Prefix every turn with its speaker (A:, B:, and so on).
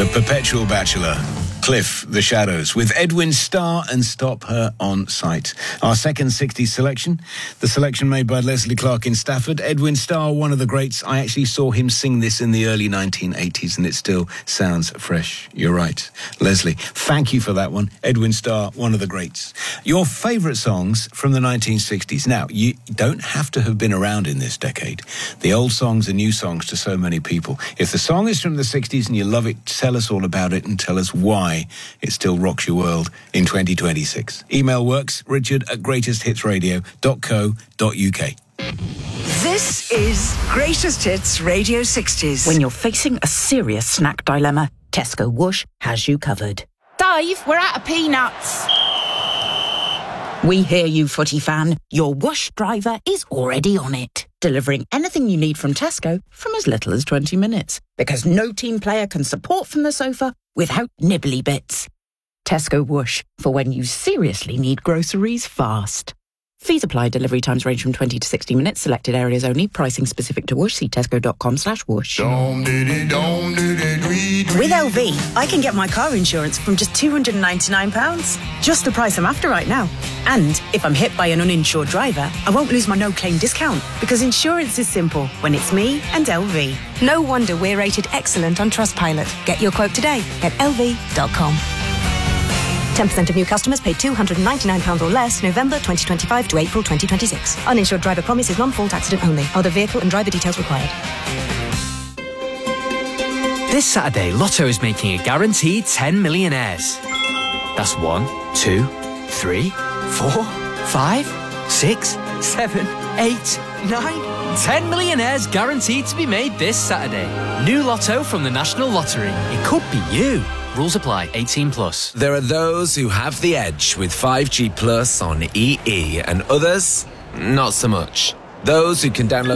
A: The Perpetual Bachelor, Cliff the Shadows, with Edwin Starr and Stop Her on Sight. Our second 60s selection, the selection made by Leslie Clark in Stafford. Edwin Starr, one of the greats. I actually saw him sing this in the early 1980s and it still sounds fresh. You're right. Leslie, thank you for that one. Edwin Starr, one of the greats. Your favourite songs from the 1960s. Now, you don't have to have been around in this decade. The old songs are new songs to so many people. If the song is from the 60s and you love it, tell us all about it and tell us why it still rocks your world in 2026. Email works, richard@greatesthitsradio.co.uk.
B: This is Greatest Hits Radio 60s.
C: When you're facing a serious snack dilemma, Tesco Whoosh has you covered.
D: Dave, we're out of peanuts.
C: We hear you, footy fan. Your Whoosh driver is already on it, delivering anything you need from Tesco from as little as 20 minutes. Because no team player can support from the sofa without nibbly bits. Tesco Whoosh, for when you seriously need groceries fast. Fees apply. Delivery times range from 20 to 60 minutes. Selected areas only. Pricing specific to Whoosh. See tesco.com/whoosh.
B: With LV, I can get my car insurance from just £299. Just the price I'm after right now. And if I'm hit by an uninsured driver, I won't lose my no-claim discount. Because insurance is simple when it's me and LV.
E: No wonder we're rated excellent on Trustpilot. Get your quote today at lv.com. 10% of new customers paid £299 or less November 2025 to April 2026. Uninsured driver promise is non-fault accident only. Other vehicle and driver details required.
F: This Saturday, Lotto is making a guaranteed 10 millionaires. That's 1, 2, 3, 4, 5, 6, 7, 8, 9... 10 millionaires guaranteed to be made this Saturday. New Lotto from the National Lottery. It could be you. Rules apply. 18+.
G: There are those who have the edge with 5G Plus on EE and others, not so much. Those who can download